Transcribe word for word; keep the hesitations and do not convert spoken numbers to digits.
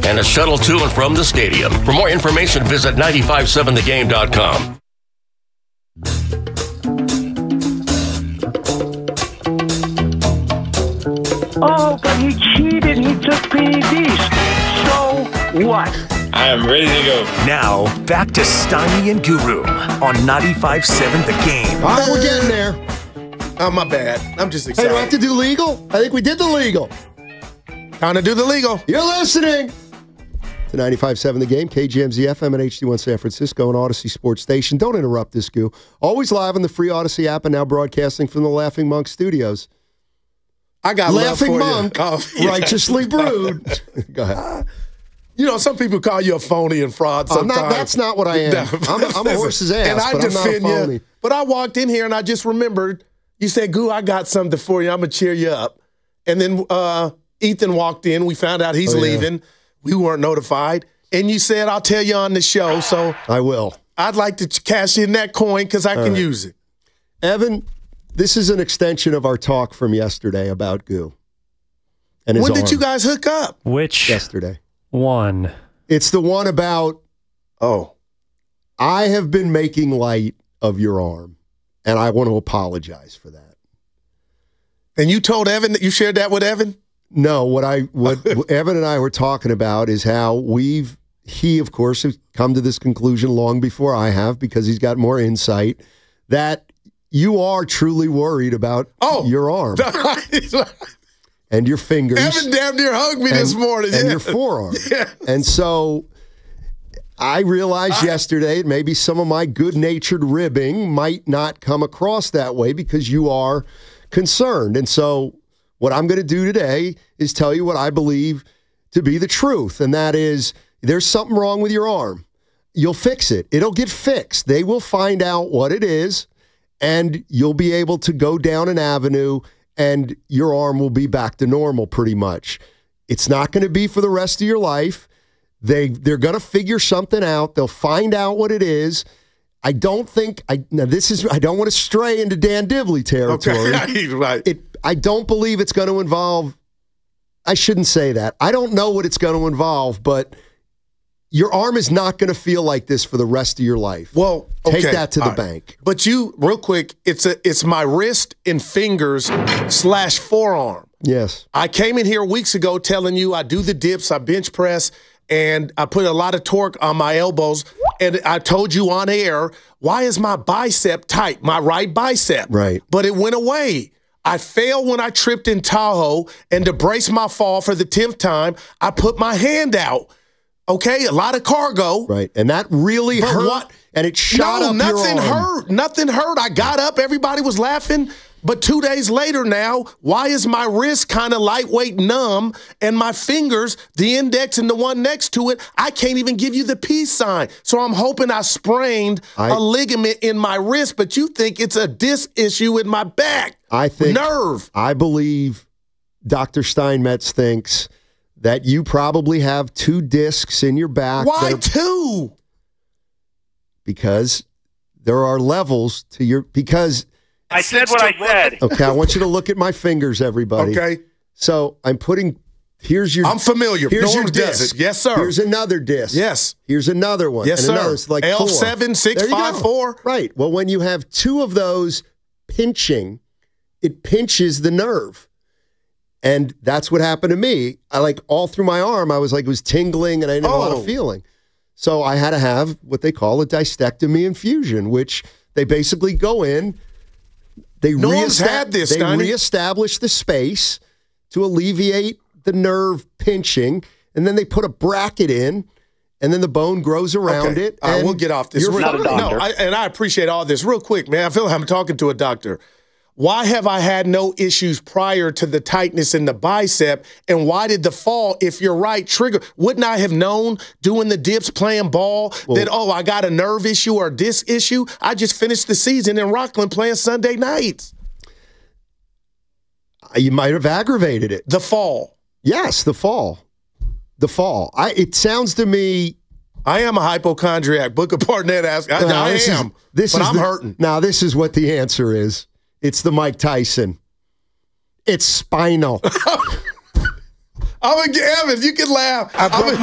and a shuttle to and from the stadium. For more information, visit nine five seven the game dot com. Oh, but he cheated. He took P E Ds. So what? I am ready to go. Now, back to Steiny and Guru on ninety-five seven The Game. All right, we're getting there. Oh, my bad. I'm just Hey, excited. do I have to do legal? I think we did the legal. Time to do the legal. You're listening to ninety-five seven The Game, K G M Z F M and H D one San Francisco and Odyssey Sports Station. Don't interrupt this, Goo. Always live on the free Odyssey app and now broadcasting from the Laughing Monk Studios. I got Laughing love for Monk, you. Oh, yeah. righteously brewed. Go ahead. You know, some people call you a phony and fraud I'm sometimes. not, that's not what I am. No. I'm, a, I'm a horse's ass, and I but I'm not a defend phony. you. But I walked in here and I just remembered, you said, Goo, I got something for you. I'm going to cheer you up. And then uh, Ethan walked in. We found out he's Oh, yeah. leaving. We weren't notified. And you said, I'll tell you on the show. So I will. I'd like to cash in that coin because I All can right. use it. Evan, this is an extension of our talk from yesterday about Goo. And his When did arm. you guys hook up? Which Yesterday. one? It's the one about, Oh. I have been making light of your arm, and I want to apologize for that. And you told Evan that you shared that with Evan? No, what I what Evan and I were talking about is how we've he of course has come to this conclusion long before I have because he's got more insight that you are truly worried about Oh. your arm and your fingers Evan damn near hugged me and, this morning. and yeah. your forearm. Yeah. And so I realized I- yesterday that maybe some of my good-natured ribbing might not come across that way because you are concerned. And so what I'm going to do today is tell you what I believe to be the truth, and that is there's something wrong with your arm. You'll fix it. It'll get fixed. They will find out what it is, and you'll be able to go down an avenue, and your arm will be back to normal pretty much. It's not going to be for the rest of your life. They, they're going to figure something out. They'll find out what it is. I don't think, I now this is, I don't want to stray into Dan Dibley territory. Okay, right. It, I don't believe it's going to involve, I shouldn't say that. I don't know what it's going to involve, but your arm is not going to feel like this for the rest of your life. Well, Take okay, that to the all right. bank. But you, real quick, it's a it's my wrist and fingers slash forearm. Yes. I came in here weeks ago telling you I do the dips, I bench press, and I put a lot of torque on my elbows. And I told you on air, why is my bicep tight? My right bicep. Right. But it went away. I failed when I tripped in Tahoe, and to brace my fall for the tenth time, I put my hand out. Okay, a lot of cargo. Right. And that really But hurt. what- And it shot no, up nothing your arm. hurt. Nothing hurt. I got up. Everybody was laughing. But two days later now, why is my wrist kind of lightweight numb and my fingers, the index and the one next to it, I can't even give you the peace sign. So I'm hoping I sprained I- a ligament in my wrist, but you think it's a disc issue in my back. I think Nerve. I believe Doctor Steinmetz thinks that you probably have two discs in your back. Why that are- two? Because there are levels to your, because, I said what I said. okay, I want you to look at my fingers, everybody. Okay. So I'm putting, here's your, I'm familiar. here's No your one does disc. it. Yes, sir. Here's another disc. Yes. Here's another one. Yes, and sir. Another, it's like L four. seven, six, There you five, go. four. Right. Well, when you have two of those pinching, it pinches the nerve. And that's what happened to me. I like all through my arm, I was like, it was tingling and I didn't have a lot Oh. of feeling. So I had to have what they call a discectomy infusion, which they basically go in, they, No one's reesta- had this, they Steiny. reestablish the space to alleviate the nerve pinching, and then they put a bracket in, and then the bone grows around Okay. it. All right, and we'll get off this. you're Real- fine. No, I, and I appreciate all this. Real quick, man, I feel like I'm talking to a doctor. Why have I had no issues prior to the tightness in the bicep? And why did the fall, if you're right, trigger? Wouldn't I have known doing the dips, playing ball, Well- that, oh, I got a nerve issue or a disc issue? I just finished the season in Rockland playing Sunday nights. You might have aggravated it. The fall. Yes, the fall. The fall. I. It sounds to me. I am a hypochondriac. Booker Barnett asked. I, Now, I this am. Is, this but is I'm the- hurting. Now, this is what the answer is. It's the Mike Tyson. It's spinal. I'm a, Evan, you can laugh. I broke I'm a,